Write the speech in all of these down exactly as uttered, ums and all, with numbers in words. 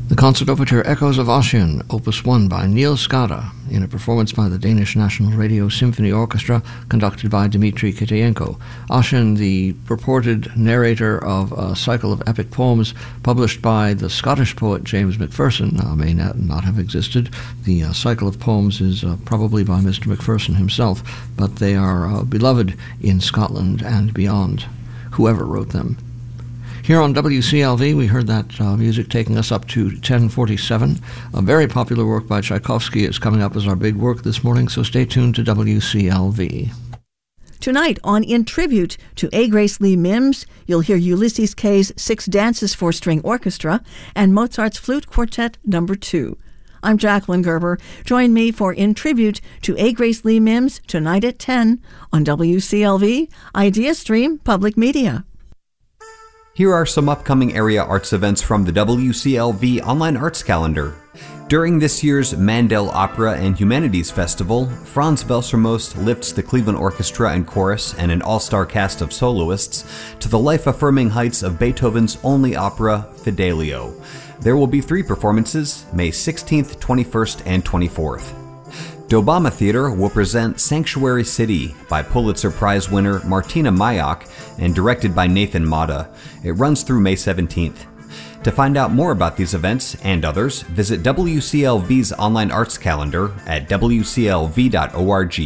The concert overture Echoes of Ossian, Opus one by Neil Skada, in a performance by the Danish National Radio Symphony Orchestra, conducted by Dmitry Kitayenko. Ossian, the purported narrator of a cycle of epic poems published by the Scottish poet James Macpherson, uh, may not, not have existed. The uh, cycle of poems is uh, probably by Mister Macpherson himself, but they are uh, beloved in Scotland and beyond, whoever wrote them. Here on W C L V, we heard that uh, music taking us up to ten forty-seven. A very popular work by Tchaikovsky is coming up as our big work this morning, so stay tuned to W C L V. Tonight on In Tribute to A. Grace Lee Mims, you'll hear Ulysses K's Six Dances for String Orchestra and Mozart's Flute Quartet Number two. I'm Jacqueline Gerber. Join me for In Tribute to A. Grace Lee Mims tonight at ten on W C L V, Idea Stream Public Media. Here are some upcoming area arts events from the W C L V Online Arts Calendar. During this year's Mandel Opera and Humanities Festival, Franz Welsermost lifts the Cleveland Orchestra and Chorus and an all-star cast of soloists to the life-affirming heights of Beethoven's only opera, Fidelio. There will be three performances, May sixteenth, twenty-first, and twenty-fourth. Dobama Theater will present Sanctuary City by Pulitzer Prize winner Martina Mayak and directed by Nathan Mata. It runs through May seventeenth. To find out more about these events and others, visit W C L V's online arts calendar at w c l v dot org.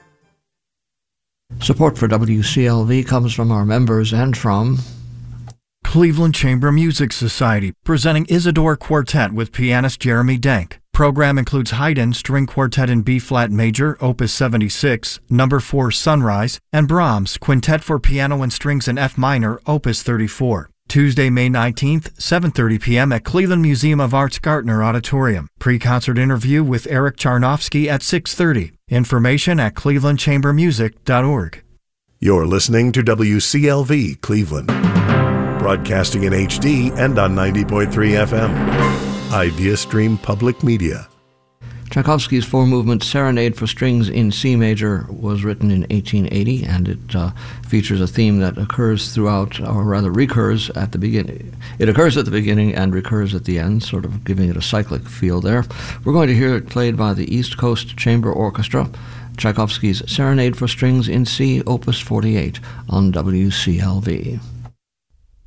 Support for W C L V comes from our members and from Cleveland Chamber Music Society, presenting Isadore Quartet with pianist Jeremy Denk. Program includes Haydn String Quartet in B-flat major, Opus seventy-six, Number four Sunrise, and Brahms Quintet for Piano and Strings in F minor, Opus thirty-four. Tuesday, May nineteenth, seven thirty p.m. at Cleveland Museum of Art's Gartner Auditorium. Pre-concert interview with Eric Charnofsky at six thirty. Information at cleveland chamber music dot org. You're listening to W C L V Cleveland, broadcasting in H D and on ninety point three F M. Idea Stream Public Media. Tchaikovsky's four-movement Serenade for Strings in C major was written in eighteen eighty, and it uh, features a theme that occurs throughout, or rather recurs at the beginning. It occurs at the beginning and recurs at the end, sort of giving it a cyclic feel there. We're going to hear it played by the East Coast Chamber Orchestra, Tchaikovsky's Serenade for Strings in C, Opus forty-eight, on W C L V.